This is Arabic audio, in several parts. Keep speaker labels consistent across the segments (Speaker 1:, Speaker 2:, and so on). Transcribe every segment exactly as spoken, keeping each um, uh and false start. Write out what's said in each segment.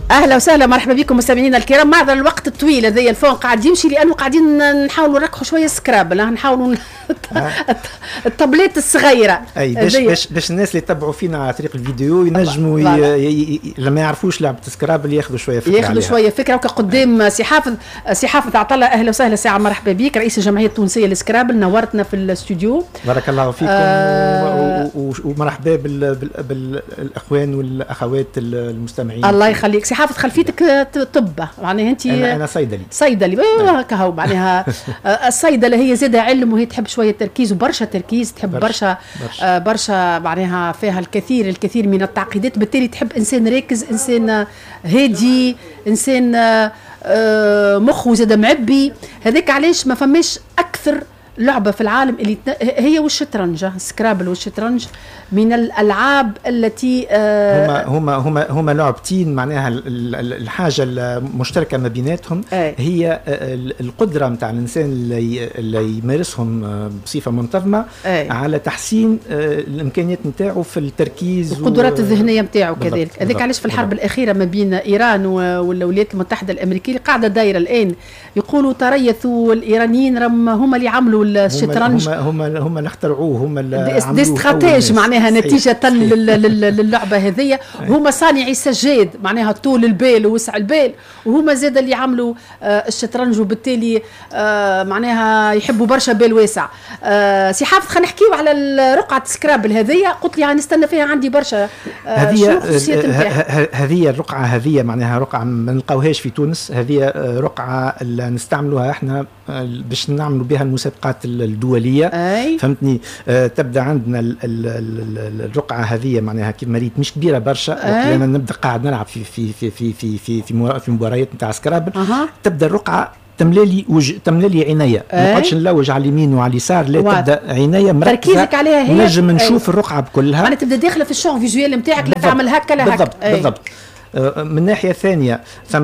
Speaker 1: اهلا وسهلا مرحبا بكم مستمعينا الكرام. معذر الوقت الطويل هذايا الفون قاعد يمشي لانه قاعدين نحاولوا نركحوا شويه سكرابل، نحاولوا الطابلات الصغيره.
Speaker 2: اي باش باش باش الناس اللي يتبعوا فينا على طريق الفيديو ينجموا لما يعرفوش لعبه سكرابل ياخذوا شويه فكره
Speaker 1: ياخذوا شويه فكره. وكقدام سي حافظ سي حافظ عطله، اهلا وسهلا ساعه مرحبا بك، رئيس الجمعيه التونسيه للسكرابل، نورتنا في الاستوديو.
Speaker 2: بارك الله فيكم. آه ومرحبا بالاخوان والاخوات المستمعين.
Speaker 1: الله يخليك سي حافظ. خلفيتك طب معناها انت
Speaker 2: انا انا صيدلي
Speaker 1: صيدلي هكا هو معناها الصيدله هي زاده علم، وهي تحب شويه تركيز وبرشا تركيز، تحب برشا برشا, برشا معناها فيها الكثير الكثير من التعقيدات، بالتالي تحب انسان راكز، انسان هادي، انسان مخه زاد معبي. هذاك علاش ما فماش اكثر لعبة في العالم اللي هي والشطرنج، السكرابل والشطرنج من الألعاب التي
Speaker 2: هما هما هما هما لعبتين معناها الحاجة المشتركة ما بيناتهم أي. هي القدرة متاع الإنسان اللي, اللي يمارسهم بصفة منتظمة أي. على تحسين الإمكانيات متاعه في التركيز
Speaker 1: والقدرات و... الذهنية متاعه كذلك. هذاك علاش في الحرب بالضبط. الأخيرة ما بين إيران والولايات المتحدة الأمريكية اللي قاعدة دايرة الآن، يقولوا تريثوا الإيرانيين رم هم اللي عملوا الشطرنج،
Speaker 2: هم هم هم اللي اخترعوه، هم اللي
Speaker 1: دي استراتيج معناها نتيجة للعبة هذية. هما صانعي السجاد معناها طول البال ووسع البال، وهما زاد اللي عملوا آه الشطرنج، وبالتالي آه معناها يحبوا برشا بال واسع. آه سي حافظ خلينا نحكيو على رقعة سكرابل هذية، قلت لي نستنى فيها عندي برشا
Speaker 2: هذه هذه الرقعة هذه معناها رقعة ما نلقاوهاش في تونس. هذه رقعة اللي نستعملوها احنا باش نعملوا بها المسابقات الدولية أي. فهمتني. آه تبدا عندنا ال ال ال الرقعة هذه معناها كيف مريت مش كبيرة برشا، لأن نبدا قاعد نلعب في في في في في في في, في مباريات نتاع سكرابل. أه. تبدا الرقعة تملالي وج... تملالي عينيا، ما نقعدش نلوج على اليمين وعلى اليسار، لا وعد. تبدا عينيا مركزه
Speaker 1: تركيزك عليها هي،
Speaker 2: نجم نشوف الرقعة بكلها،
Speaker 1: معناتها تبدا داخله في الشون فيزوال نتاعك، لا تعمل هكا لا هكا.
Speaker 2: بالضبط أي. بالضبط. من ناحيه ثانيه ثم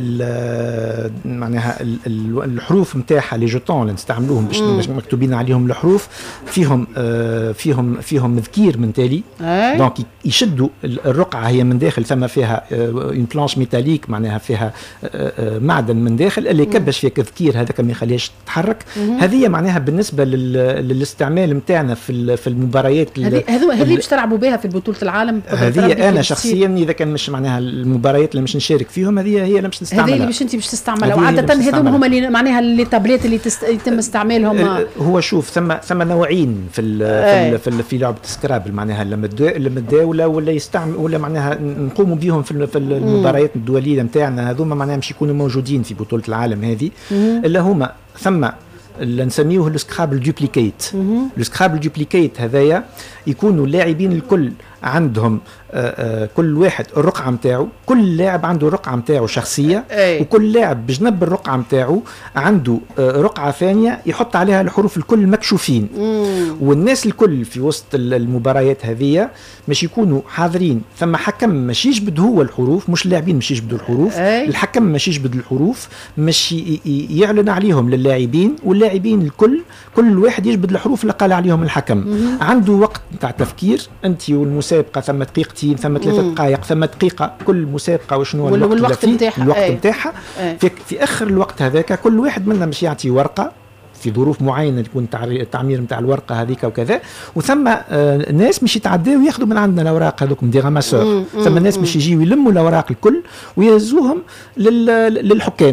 Speaker 2: معناها الحروف نتاعها لي جوتون اللي نستعملوهم باش مكتوبين عليهم الحروف، فيهم فيهم فيهم تذكير من تالي. دونك يشدوا الرقعه هي من داخل، ثم فيها اون بلانش ميتاليك معناها فيها معدن من داخل اللي يكبش فيها تذكير، هذاك ما يخليهاش تتحرك. هذه معناها بالنسبه للاستعمال نتاعنا في في المباريات
Speaker 1: هذه هذه باش تلعبوا بها في بطوله العالم.
Speaker 2: هذه انا شخصيا اذا كان مش معناها المباريات اللي مش نشارك فيهم، هذه هي اللي مش نستعملها،
Speaker 1: هذه اللي باش انت باش تستعملها. وعاده هذوما هما اللي معناها اللي تابليت اللي تست... يتم استعمالهم.
Speaker 2: هو شوف ثم ثم نوعين في ال في, ال في لعبه سكرابل، معناها لما لما الدوله ولا يستعمل ولا معناها نقوموا بهم في, في المباريات الدوليه نتاعنا، هذوما معناها مش يكونوا موجودين في بطوله العالم هذه، اللي هما ثم اللي نسميوه السكرابل دوبليكيت. السكرابل دوبليكيت هذايا يكونوا اللاعبين الكل عندهم آآ آآ كل واحد الرقعة متاعه، كل لاعب عنده الرقعة متاعه شخصية أي. وكل لاعب بجنب الرقعة متاعه عنده رقعة ثانية يحط عليها الحروف الكل مكشوفين. مم. والناس الكل في وسط المباريات هذه مش يكونوا حاضرين، ثم حكم مش يجبد هو الحروف، مش اللاعبين مش يجبدوا الحروف أي. الحكم مش يجبد الحروف، مش يعلن عليهم للاعبين، واللاعبين الكل كل واحد يجبد الحروف اللي قال عليهم الحكم. مم. عنده وقت نتاع تفكير، انت والمسابقة ثم دقيقتين ثم ثلاثة دقائق ثم دقيقة، كل مسابقة وشنو
Speaker 1: الوقت نتاعها،
Speaker 2: الوقت نتاعها. في, في اخر الوقت هذاك كل واحد منا مش يعطي ورقة في ظروف معينه تكون التعمير نتاع الورقه هذيك وكذا، وثم آه ناس مش يتعداو ياخذوا من عندنا الاوراق هذوك دي غاماسور، ثم الناس مش يجيو يلموا الاوراق الكل ويهزوهم للحكام،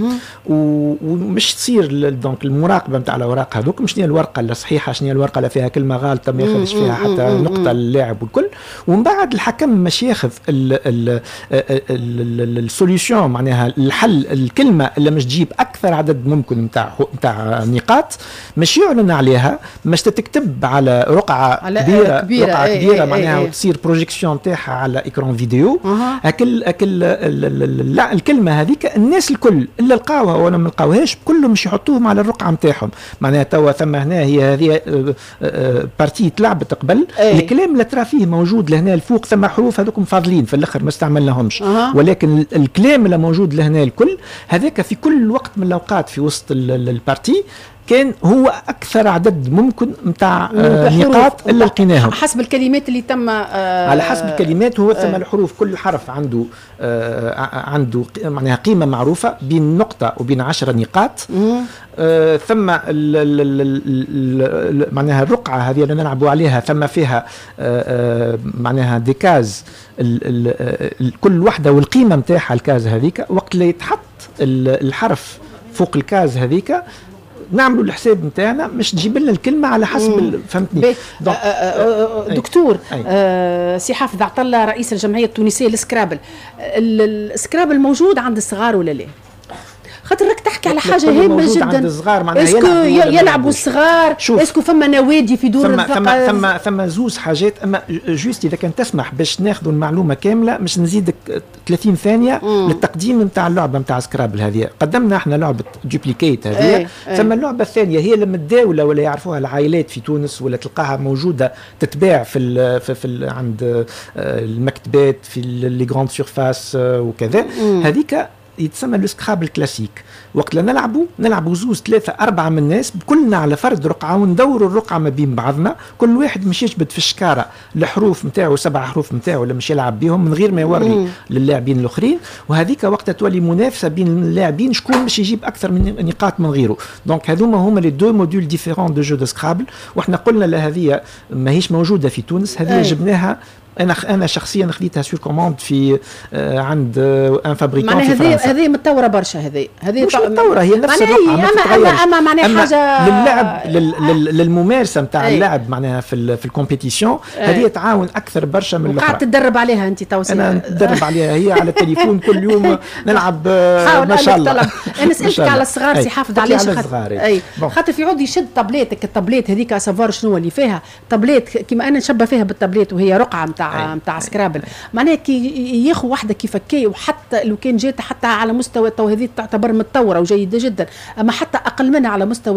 Speaker 2: ومش تصير دونك المراقبه نتاع الاوراق هذوك، مش شنو الورقه اللي صحيحه، شنو الورقه اللي فيها كلمه غلطه ما ياخذش فيها حتى نقطه اللاعب والكل، ومن بعد الحكم مش ياخذ السوليوشن معناها الحل الكلمه اللي مش تجيب اكثر عدد ممكن نتاع نتاع نقاط، مش يعلن عليها، مش تتكتب على رقعة على كبيرة, كبيرة رقعة ايه كبيرة ايه معناها ايه وتصير بروجيكسيون تاعها على إكران فيديو. أه. أكل أكل لا الكلمة هذيك الناس الكل اللي لقاوها ولا ما لقاوهاش كلهم مش يحطوهم على الرقعة نتاعهم، معناها توا ثم هنا هي هذه بارتي تلعبت قبل ايه. الكلام اللي ترى فيه موجود لهنا الفوق، ثم حروف هذوكم فاضلين في الآخر ما استعملناهمش. أه. ولكن الكلام اللي موجود لهنا الكل هذاك في كل وقت من الأوقات في وسط البارتي كان هو اكثر عدد ممكن نتاع نقاط اللي لقيناهم
Speaker 1: حسب الكلمات اللي تم آه
Speaker 2: على حسب الكلمات. هو ثم الحروف كل حرف عنده آه عنده معناها قيمه معروفه بين نقطه وبين عشرة نقاط. آه ثم ال ال ال معناها الرقعه هذه اللي نلعبوا عليها ثم فيها آه معناها ديكاز كل وحده والقيمه نتاعها الكاز هذيك. وقت اللي يتحط الحرف فوق الكاز هذيك نعملوا الحساب نتاعنا مش تجيب لنا الكلمه على حسب فهمتني.
Speaker 1: دكتور آه سي حافظ عطله رئيس الجمعيه التونسيه للسكرابل، السكرابل موجود عند الصغار ولا لا؟ خاطر راك تحكي على حاجه هامه جدا. اسكو يلعبوا الصغار؟ اسكو فما نوادي في دور
Speaker 2: الثقافه؟ ثم ثم ثم زوز حاجات. اما جوست اذا كان تسمح باش ناخذوا المعلومه كامله مش نزيدك ثلاثين ثانيه مم. للتقديم نتاع اللعبه نتاع سكرابل هذه. قدمنا احنا لعبه دوبليكيت هذه ايه ثم ايه. اللعبه الثانيه هي لما تداوله ولا يعرفوها العائلات في تونس ولا تلقاها موجوده تتباع في ال في, في ال عند المكتبات في لي غراند سيرفاس وكذا. هذيك يتسمى لو سكرابل كلاسيك. وقت لا نلعبوا نلعبوا زوز ثلاثة أربعة من الناس كلنا على فرد رقعة وندوروا الرقعة ما بين بعضنا. كل واحد مش يجبد في الشكارة الحروف نتاعو سبع حروف نتاعو ولا مش يلعب بهم من غير ما يوري للاعبين الآخرين. وهذيك وقتها تولي منافسة بين اللاعبين شكون مش يجيب أكثر من نقاط من غيره. دونك هذوما هما لي دو موديول ديفيرون دو جو دو سكرابل. وإحنا قلنا لهذه ماهيش موجودة في تونس. هذه جبناها انا انا شخصيا خديتها سور كوموند في آه عند آه ان فابريكون في فرنسا.
Speaker 1: هذه متطوره برشا. هذه هذه
Speaker 2: مش متطوره هي نفس الرقعه ما تتغيرش. اما اما معناها حاجه للعب لل للممارسه نتاع اللعب معناها في في الكومبيتيسيون. هذه تعاون اكثر برشا من الاخرى.
Speaker 1: قاعد تدرب عليها انت تو؟
Speaker 2: انا نتدرب عليها هي على التليفون كل يوم نلعب آه ما شاء الله.
Speaker 1: انا سالتك على الصغار سي حافظ علاش خاطر اي خاطر في عود يشد طابليتك الطابليت هذيك سافار شنو اللي فيها طابليت كيما انا نشبه فيها بالطابليت وهي رقعه نتاع نتاع سكرابل. معناها كي ياخذ واحده كيفكي وحتى لو كان جات حتى على مستوى تو هذه تعتبر متطوره وجيده جدا اما حتى اقل منها على مستوى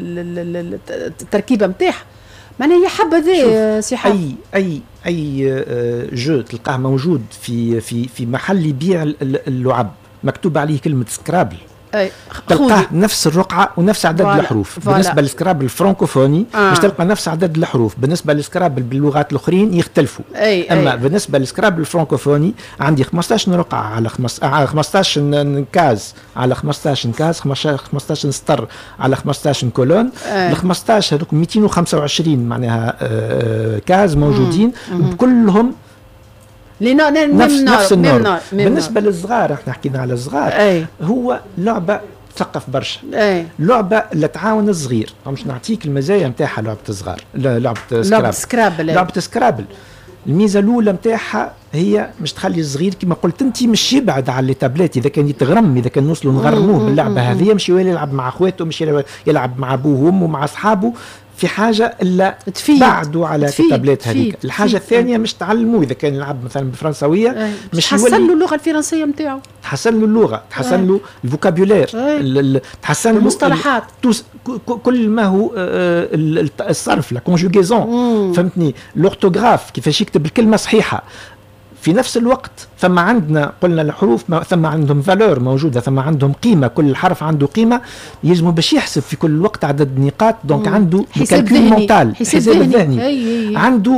Speaker 1: التركيبه نتاعها. معناها هي حبذا سي حافظ.
Speaker 2: اي اي اي جو تلقاه موجود في في في محل يبيع اللعب مكتوب عليه كلمه سكرابل تلقاه نفس الرقعة ونفس عدد فوالا. الحروف فوالا. بالنسبة للسكرابل الفرنكوفوني آه. مش تلقى نفس عدد الحروف. بالنسبة للسكرابل باللغات الأخرين يختلفوا. أي أما أي. بالنسبة للسكرابل الفرنكوفوني عندي خمسطاش رقعة على خمسطاش كاز على خمسطاش كاز خمسطاش سطر على خمسطاش كولون. ال خمسطاش هذوك مئتين وخمسة وعشرين معناها كاز موجودين بكلهم نفس نفس النوع. بالنسبه للصغار احنا حكينا على الصغار أي. هو لعبه ثقف برشا. أي. لعبه اللي تعاون الصغير مش نعطيك المزايا نتاعها لعبه الصغار. لعبه سكرابل
Speaker 1: سكرابل
Speaker 2: لعبه سكرابل الميزه الاولى نتاعها هي مش تخلي الصغير كما قلت انت مش يبعد على التابلات. اذا كان يتغرم اذا كان نوصلوا نغرموه باللعبه هذه مش يلعب مع اخواته مش يلعب مع ابوه وامه مع اصحابه في حاجه الا بعدوا على التابلت هذيك. الحاجه الثانيه مش تعلموا اذا كان يلعب مثلا بالفرنسويه
Speaker 1: أي. مش تحسن له اللغه الفرنسيه نتاعو
Speaker 2: تحسن له اللغه تحسن له الفوكابولير تحسن له
Speaker 1: المصطلحات
Speaker 2: كل ما هو الصرف لا كونجوغيزون فهمتني لورتوغراف كيفاش يكتب الكلمه صحيحه. في نفس الوقت ثم عندنا قلنا الحروف ثم عندهم فالور موجوده ثم عندهم قيمه كل حرف عنده قيمه يلزم باش يحسب في كل وقت عدد النقاط. دونك عنده
Speaker 1: كالكول
Speaker 2: مونتال حساب ذهني عنده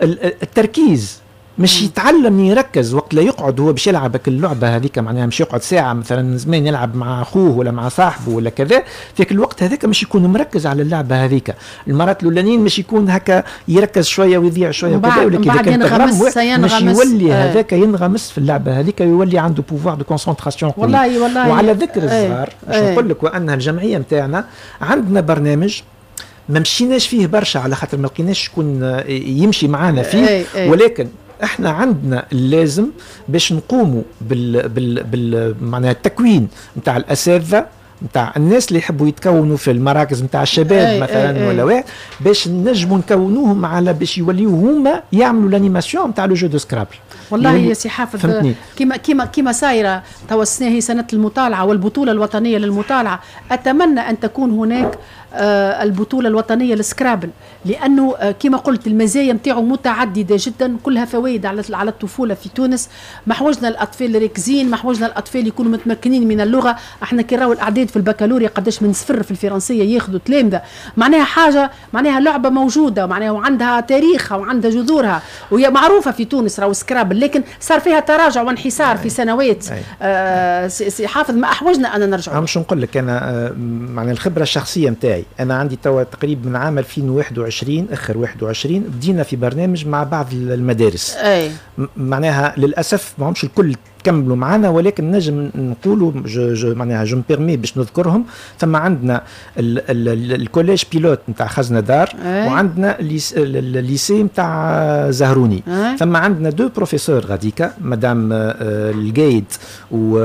Speaker 2: التركيز مش يتعلم يركز وقت لا يقعد هو باش يلعب اللعبه هذيك معناها مش يقعد ساعه مثلا زمان يلعب مع اخوه ولا مع صاحبه ولا كذا. في الوقت هذاك مش يكون مركز على اللعبه هذيك. المرات الاولانيين مش يكون هكا يركز شويه ويضيع شويه وكذا ولا كذا كان
Speaker 1: ينغمس
Speaker 2: مش يولي آه. هذاك ينغمس في اللعبه هذيك ويولي عنده بوفوار دو كونسنتراسيون.
Speaker 1: والله والله
Speaker 2: وعلى ذكر الصغار باش آه. نقول لك وانها الجمعيه نتاعنا عندنا برنامج ما مشيناش فيه برشا على خاطر ما لقيناش شكون يمشي معانا فيه أي أي. ولكن احنا عندنا اللازم باش نقوموا بال بال بال معناها التكوين نتاع الاساتذه نتاع الناس اللي يحبوا يتكونوا في المراكز نتاع الشباب أي مثلا أي ولا واحد باش نجموا نكونوهم على باش يوليو هما يعملوا الانيماسيون نتاع لو جو دو سكرابل.
Speaker 1: والله يا سي حافظ كيما كيما كيما سايره تو السنه هي سنه المطالعه والبطوله الوطنيه للمطالعه. اتمنى ان تكون هناك آه البطوله الوطنيه للسكرابل لانه آه كما قلت المزايا نتاعو متعدده جدا كلها فوائد على على الطفوله في تونس. محوجنا الاطفال راكزين محوجنا الاطفال يكونوا متمكنين من اللغه. احنا كي نراو الاعداد زيد في البكالوريا قداش من صفر في الفرنسيه ياخذوا تلامذه، معناها حاجه معناها لعبه موجوده معناها وعندها تاريخها وعندها جذورها وهي معروفه في تونس راهو سكرابل، لكن صار فيها تراجع وانحسار في سنوات. آه سي حافظ ما احوجنا ان نرجع.
Speaker 2: مش نقول لك انا آه معناها الخبره الشخصيه نتاعي، انا عندي توا تقريبا من عام ألفين وواحد وعشرين اخر واحد وعشرين بدينا في برنامج مع بعض المدارس.
Speaker 1: أي. معناها
Speaker 2: للاسف ما همش الكل كملوا معنا، ولكن نجم نقولوا معناها جو مبيرمي باش نذكرهم. ثم عندنا الكوليج بيلوت نتاع خزنة دار، وعندنا الليسي نتاع زهروني. أي. ثم عندنا دو بروفيسور غاديكا، مدام القايد و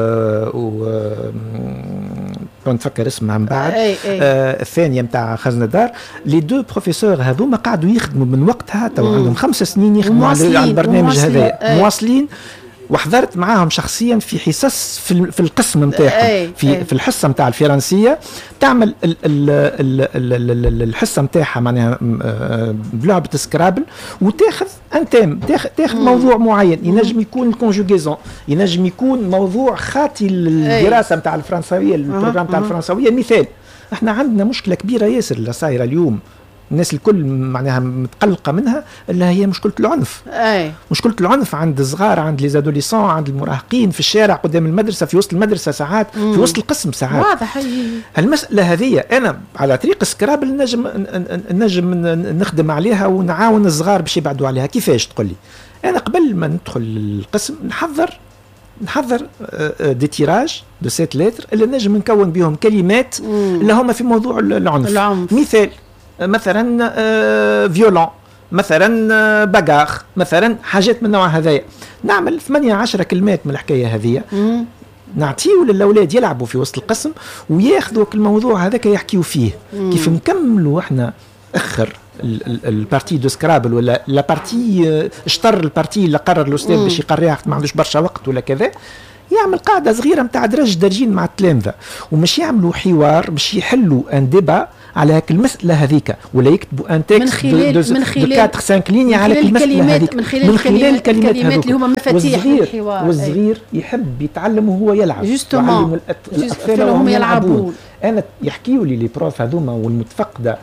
Speaker 2: نفكر اسمها من بعد آه الثانيه نتاع خزنة دار. لي دو بروفيسور هذوما قعدوا يخدموا من وقتها، تو عندهم خمس سنين يخدموا على البرنامج هذا مواصلين، وحضرت معاهم شخصيا في حصص في, في القسم نتاعهم في أي. في الحصه نتاع الفرنسيه تعمل ال ال ال ال الحصه نتاعها معناها بلعبه سكرابل، وتاخذ انتام تاخذ تاخذ موضوع معين، ينجم يكون الكونجوغيزون، ينجم يكون موضوع خاطي الدراسه نتاع الفرنسويه، البروجرام نتاع الفرنسويه. مثال احنا عندنا مشكله كبيره ياسر اللي صايره اليوم، الناس الكل معناها متقلقه منها، اللي هي مشكله العنف.
Speaker 1: اي
Speaker 2: مشكله العنف عند الصغار، عند لي زادوليسون، عند المراهقين، في الشارع قدام المدرسه، في وسط المدرسه ساعات، مم. في وسط القسم ساعات.
Speaker 1: واضح.
Speaker 2: المساله هذه انا على طريق سكرابل نجم نجم نخدم عليها ونعاون الصغار باش يبعدوا عليها. كيفاش تقول لي؟ انا قبل ما ندخل القسم نحضر نحضر دي تيراج دو سيت لتر اللي نجم نكون بهم كلمات مم. اللي هما في موضوع العنف.
Speaker 1: العنف.
Speaker 2: مثال مثلا آه فيولون، مثلا آه باغاخ، مثلا حاجات من النوع هذايا. نعمل ثمانية عشرة كلمات من الحكايه هذه، نعطيو للاولاد يلعبوا في وسط القسم وياخذوا الموضوع هذاك يحكيوا فيه. مم. كيف نكملوا احنا اخر البارتي دو سكرابل ولا لا بارتي اشطر البارتي اللي قرر الاستاذ باش يقريها ما عندوش برشا وقت ولا كذا، يعمل قاعده صغيره نتاع درج درجين مع التلامذه، ومش يعملوا حوار باش يحلوا ان ديبا على هاك المساله هذيك، ولا يكتبوا ان تكست
Speaker 1: من خلال من خلال
Speaker 2: أربعة خمسة لينيا على المساله هذيك،
Speaker 1: من خلال, من خلال الكلمات, الكلمات اللي هما مفاتيح
Speaker 2: الحوار. والصغير يحب يتعلم وهو يلعب،
Speaker 1: يعلم
Speaker 2: الاطفال وهم يلعبون. انا يحكيوا لي لي بروف هذوما والمتفقده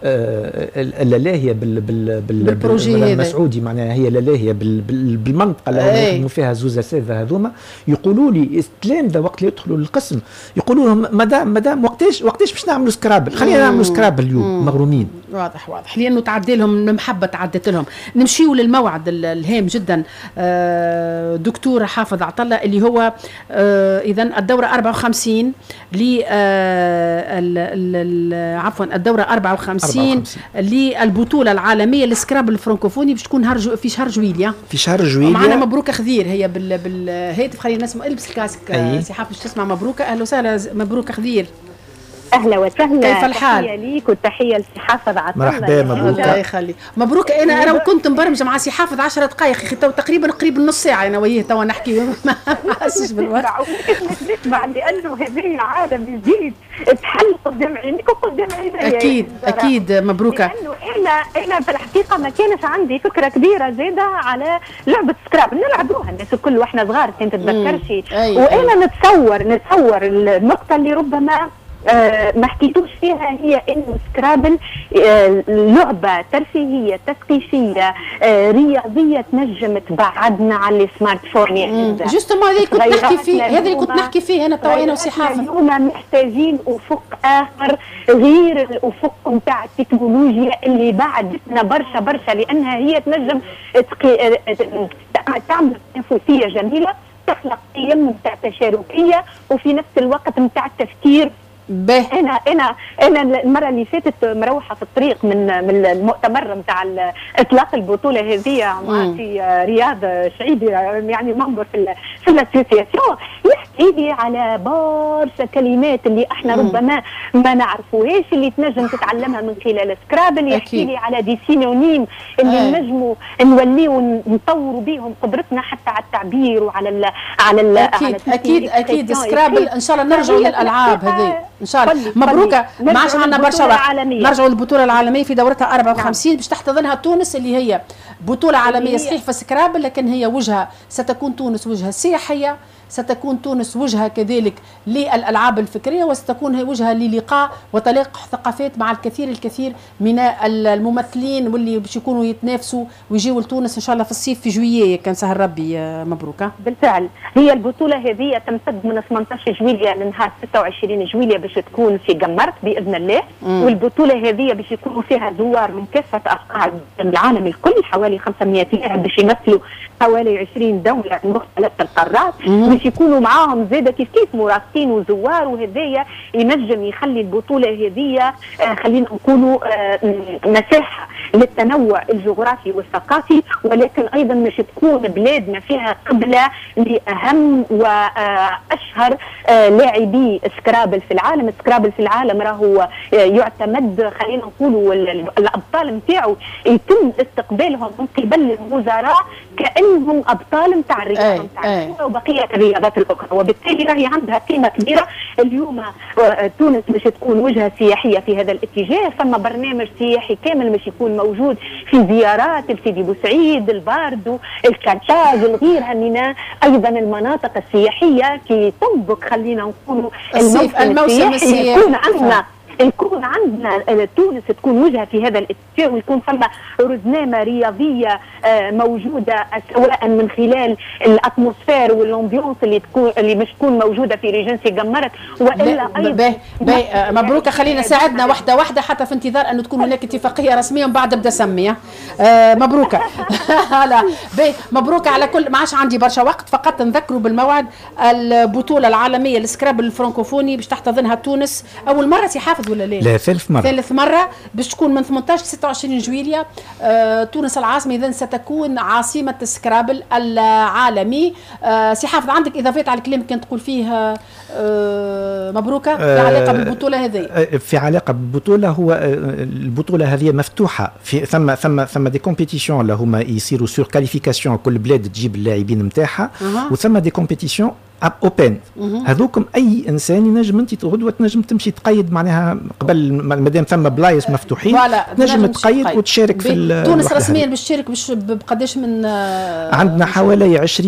Speaker 2: اللاهيه بال بال بال بالمسعودي، معناها هي اللاهيه بال بالمنطقه اللي يخدموا فيها زوز اساتذه هذوما، يقولوا لي التلامذه وقت اللي يدخلوا للقسم يقولوا لهم مدام مدام وقتاش وقتاش باش نعملوا سكرابل، خلينا نعملوا سكرابل اليوم. مغرومين.
Speaker 1: واضح واضح لانه تعدي لهم المحبه، تعدت لهم. نمشيوا للموعد الهام جدا دكتور حافظ عطله اللي هو اذا الدوره أربعة وخمسين ل عفوا الدوره أربعة وخمسين للبطوله العالميه للسكرابل الفرنكوفوني باش تكون هرج في شهر جويليا.
Speaker 2: في شهر جويليا
Speaker 1: معنا مبروكه خذير هي بال بالهاتف. خلينا نسمع، البس الكاسك سي حافظ باش تسمع. مبروكه، اهلا وسهلا مبروكه خذير.
Speaker 3: اهلا وسهلا.
Speaker 1: كيف الحال؟
Speaker 3: تحيه ليك والتحيه لسي حافظ عطله.
Speaker 2: مرحبا مبروك.
Speaker 1: الله يخلي مبروك. انا انا كنت مبرمجه مع سي حافظ عشرة دقائق اخي، تو تقريبا قريب نص ساعه انا وياه تو نحكي ما حاسش بالوقت.
Speaker 3: نسمع لانه هذه العالم جديد تحل قدام عينيك وقدام عيني.
Speaker 1: اكيد اكيد مبروكه.
Speaker 3: لانه انا انا في الحقيقه ما كانش عندي فكره كبيره زاده على لعبه سكراب، نلعبوها الناس الكل واحنا صغار كنت تتذكرش. وانا نتصور نتصور النقطه اللي ربما آه ما حكيتوش فيها هي انه سكرابل آه لعبه ترفيهيه تثقيفيه آه رياضيه تنجم تبعدنا على السمارت فون. يعني
Speaker 1: جوستومون هذا كنت نحكي فيه، هذا اللي كنت نحكي فيه انا تو انا وسي حافظ.
Speaker 3: اليوم محتاجين افق اخر غير الافق نتاع التكنولوجيا اللي بعدتنا برشا برشا، لانها هي تنجم تعمل تنافسيه جميله، تخلق قيم نتاع تشاركيه وفي نفس الوقت نتاع التفكير.
Speaker 1: به
Speaker 3: انا انا انا المره اللي فاتت مروحه في الطريق من من المؤتمر نتاع اطلاق البطوله هذه مع سي رياض شعيبي يعني منظر في في الاسوسياسيون، يحكي لي على برشا كلمات اللي احنا مم. ربما ما نعرفوهاش اللي تنجم تتعلمها من خلال سكرابل. يحكي لي على دي سينونيم اللي آه. نجموا نوليو نطوروا بهم قدرتنا حتى على التعبير وعلى ال على ال
Speaker 1: اكيد على اكيد اكيد سكرابل ان شاء الله نرجعوا للالعاب هذه. ان شاء الله. مبروكه. ما عادش عندنا برشا وقت، نرجعوا للبطوله العالميه في دورتها أربعة وخمسين. نعم. باش تحتضنها تونس اللي هي بطوله عالميه صحيح في سكرابل، لكن هي وجهه ستكون تونس وجهه سياحيه، ستكون تونس وجهه كذلك للألعاب الفكرية، وستكون هي وجهه للقاء وتلاقح ثقافات مع الكثير الكثير من الممثلين واللي باش يكونوا يتنافسوا ويجيوا لتونس ان شاء الله في الصيف في جويلية كان سهل ربي. مبروك.
Speaker 3: بالفعل هي البطولة هذه تمتد من ثمانية عشر جويلية لنهار ستة وعشرين جويلية باش تكون في جمرت بإذن الله. مم. والبطولة هذه باش يكونوا فيها زوار من كافة أرقاع العالم الكل، حوالي خمسمائة لاعب باش يمثلوا حوالي عشرين دولة من مختلف القارات، باش يكونوا معاهم زاده كيف كيف مرافقين وزوار، وهذايا ينجم يخلي البطوله هذه آه خلينا نقولوا آه مساحه للتنوع الجغرافي والثقافي، ولكن ايضا مش تكون بلادنا فيها قبله لاهم واشهر آه لاعبي سكرابل في العالم. سكرابل في العالم راهو آه يعتمد خلينا نقولوا الابطال نتاعو يتم استقبالهم من قبل الوزراء كانهم ابطال نتاع الرياضه نتاع وبقيه الرياضات الاخرى، وبالتالي راهي عندها قيمه كبيره. اليوم تونس باش تكون وجهه سياحيه في هذا الاتجاه، ثم برنامج سياحي كامل باش يكون موجود في زيارات لسيدي بوسعيد، الباردو، الكرتاج، غيرها من ايضا المناطق السياحيه كي تنبك خلينا نقولوا
Speaker 1: الموسم, الموسم السياحي
Speaker 3: يكون عندنا يكون عندنا تونس تكون وجهه في هذا الاتجاه، ويكون ثم رزنامه رياضيه موجوده سواء من خلال الاتموسفير والامبيونس اللي تكون اللي مش تكون موجوده في ريجنسي جمرت، والا ايضا
Speaker 1: باهي. مبروك. خلينا ساعدنا واحده واحده حتى في انتظار ان تكون هناك اتفاقيه رسميه ومن بعد ابدا سميه. آه مبروك. لا باهي مبروك على كل. ما عادش عندي برشا وقت، فقط نذكروا بالموعد البطوله العالميه للسكرابل الفرنكوفوني باش تحتضنها تونس اول مره. سي حافظ ولا لا؟
Speaker 2: لا ثالث مرة.
Speaker 1: ثالث مرة باش تكون من ثمانية عشر ستة وعشرين جويلية. آه، تونس العاصمة إذن ستكون عاصمة السكرابل العالمي. آه، سي حافظ عندك إضافات على الكلام كنت تقول فيه آه، مبروكة في علاقة بالبطولة هذه؟
Speaker 2: في علاقة بالبطولة، هو البطولة هذه مفتوحة في ثم ثم ثم دي كومبيتيشن اللي هما يصيروا سور كاليفيكاسيون، كل بلاد تجيب اللاعبين نتاعها، أه. وثم دي كومبيتيشن اوبن. هذوكم اي انسان ينجم انت غدوه تنجم تمشي تقيد معناها قبل مادام ثم بلايص مفتوحين تنجم تقيد وتشارك في
Speaker 1: تونس رسميا باش تشارك بقداش من
Speaker 2: عندنا حوالي عشرين